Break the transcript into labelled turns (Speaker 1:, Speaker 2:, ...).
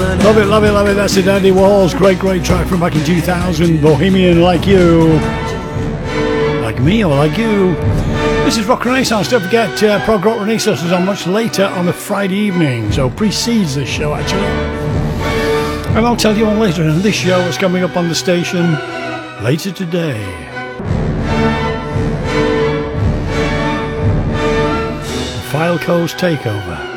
Speaker 1: Love it, love it, love it. That's it, Andy Warhol's great track from back in 2000. Bohemian Like You. Like me or like you. This is Rock Renaissance. Don't forget, Prog Rock Renaissance is on much later on a Friday evening, so precedes this show actually. And I'll tell you on later in this show what's coming up on the station later today. Fileco's Takeover.